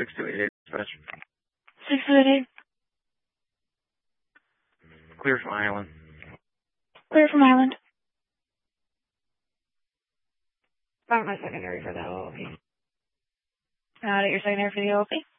6288 dispatch. 6288. Clear from Island. Clear from Island. About my secondary for the OLP. Got it. Your secondary for the OLP.